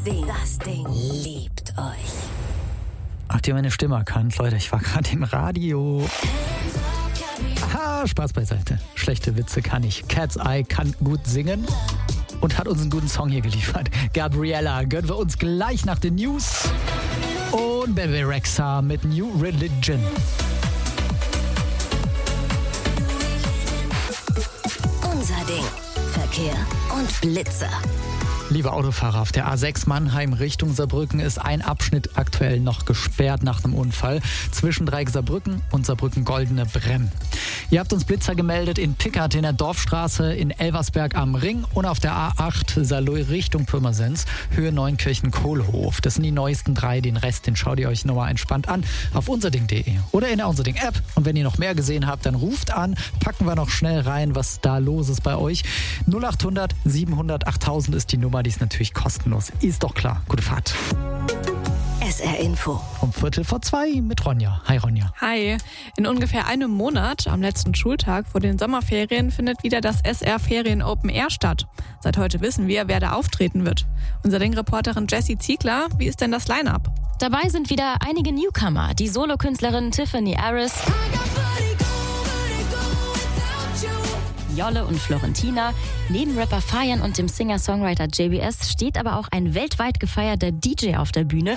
Das Ding liebt euch. Habt ihr meine Stimme erkannt, Leute? Ich war gerade im Radio. Spaß beiseite. Schlechte Witze kann ich. Cat's Eye kann gut singen und hat uns einen guten Song hier geliefert. Gabriella gönnen wir uns gleich nach den News. Und Bebe Rexha mit New Religion. Unser Ding. Verkehr und Blitzer. Liebe Autofahrer, auf der A6 Mannheim Richtung Saarbrücken ist ein Abschnitt aktuell noch gesperrt nach einem Unfall zwischen Dreieck Saarbrücken und Saarbrücken-Goldene Bremm. Ihr habt uns Blitzer gemeldet in Pickert in der Dorfstraße, in Elversberg am Ring und auf der A8 Saarlouis Richtung Pirmasens, Höhe Neunkirchen-Kohlhof. Das sind die neuesten 3, den Rest, den schaut ihr euch nochmal entspannt an auf unserding.de oder in der Unserding-App. Und wenn ihr noch mehr gesehen habt, dann ruft an, packen wir noch schnell rein, was da los ist bei euch. 0800 700 8000 ist die Nummer, die ist natürlich kostenlos. Ist doch klar. Gute Fahrt. SR Info. Um 1:45 mit Ronja. Hi Ronja. Hi. In ungefähr einem Monat, am letzten Schultag vor den Sommerferien, findet wieder das SR Ferien Open Air statt. Seit heute wissen wir, wer da auftreten wird. Unsere Ding-Reporterin Jessie Ziegler, wie ist denn das Line-Up? Dabei sind wieder einige Newcomer, die Solokünstlerin Tiffany Aris, Jolle und Florentina. Neben Rapper Fayan und dem Singer-Songwriter JBS steht aber auch ein weltweit gefeierter DJ auf der Bühne.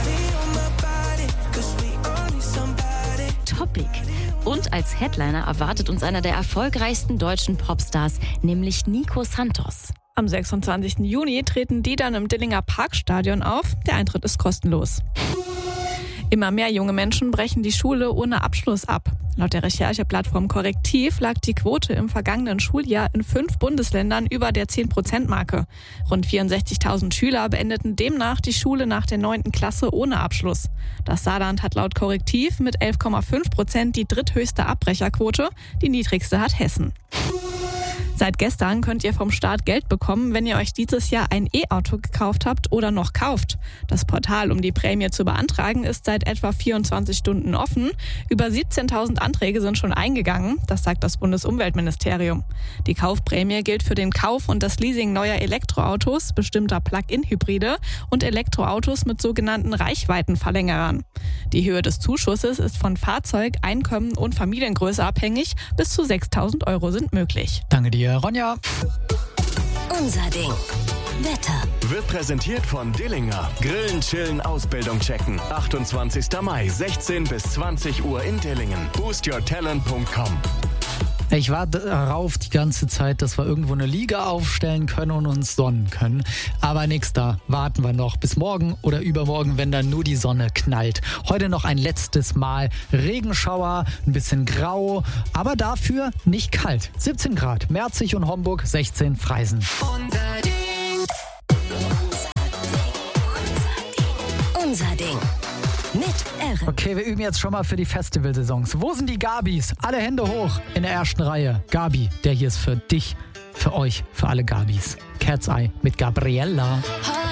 Topic. Und als Headliner erwartet uns einer der erfolgreichsten deutschen Popstars, nämlich Nico Santos. Am 26. Juni treten die dann im Dillinger Parkstadion auf. Der Eintritt ist kostenlos. Immer mehr junge Menschen brechen die Schule ohne Abschluss ab. Laut der Rechercheplattform Korrektiv lag die Quote im vergangenen Schuljahr in 5 Bundesländern über der 10%-Marke. Rund 64.000 Schüler beendeten demnach die Schule nach der 9. Klasse ohne Abschluss. Das Saarland hat laut Korrektiv mit 11,5% die dritthöchste Abbrecherquote. Die niedrigste hat Hessen. Seit gestern könnt ihr vom Staat Geld bekommen, wenn ihr euch dieses Jahr ein E-Auto gekauft habt oder noch kauft. Das Portal, um die Prämie zu beantragen, ist seit etwa 24 Stunden offen. Über 17.000 Anträge sind schon eingegangen, das sagt das Bundesumweltministerium. Die Kaufprämie gilt für den Kauf und das Leasing neuer Elektroautos, bestimmter Plug-in-Hybride und Elektroautos mit sogenannten Reichweitenverlängerern. Die Höhe des Zuschusses ist von Fahrzeug, Einkommen und Familiengröße abhängig. Bis zu 6.000 € sind möglich. Danke dir, Ronja. Unser Ding. Wetter. Wird präsentiert von Dillinger. Grillen, chillen, Ausbildung checken. 28. Mai, 16 bis 20 Uhr in Dillingen. boostyourtalent.com. Ich war darauf die ganze Zeit, dass wir irgendwo eine Liga aufstellen können und uns sonnen können. Aber nix da. Warten wir noch bis morgen oder übermorgen, wenn dann nur die Sonne knallt. Heute noch ein letztes Mal Regenschauer, ein bisschen grau, aber dafür nicht kalt. 17 Grad, Merzig und Homburg, 16 Freisen. Unser Ding. Mit R. Okay, wir üben jetzt schon mal für die Festivalsaisons. Wo sind die Gabis? Alle Hände hoch in der ersten Reihe. Gabi, der hier ist für dich, für euch, für alle Gabis. Cat's Eye mit Gabriella.